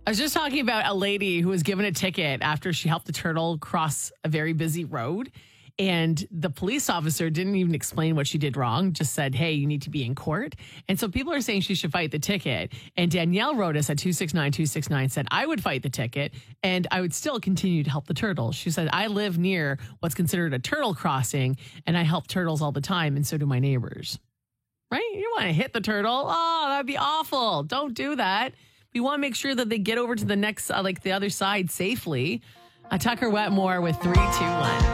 I was just talking about a lady who was given a ticket after she helped the turtle cross a very busy road. And the police officer didn't even explain what she did wrong, just said, hey, you need to be in court. And so people are saying she should fight the ticket. And Danielle wrote us at 269-269, said, I would fight the ticket and I would still continue to help the turtles. She said, I live near what's considered a turtle crossing and I help turtles all the time. And so do my neighbors. Right? You want to hit the turtle? Oh, that'd be awful. Don't do that. We want to make sure that they get over to the next, the other side safely. Tucker Wetmore with 3, 2, 1.